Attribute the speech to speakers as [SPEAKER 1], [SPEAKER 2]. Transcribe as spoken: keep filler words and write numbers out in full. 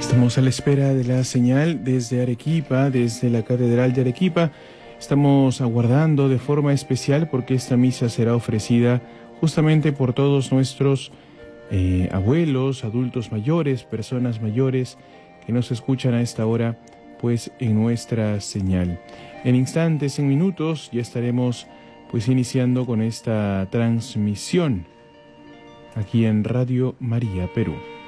[SPEAKER 1] Estamos a la espera de la señal desde Arequipa, desde la Catedral de Arequipa. Estamos aguardando de forma especial porque esta misa será ofrecida justamente por todos nuestros eh, abuelos, adultos mayores, personas mayores que nos escuchan a esta hora, pues en nuestra señal. En instantes, en minutos, ya estaremos pues iniciando con esta transmisión aquí en Radio María Perú.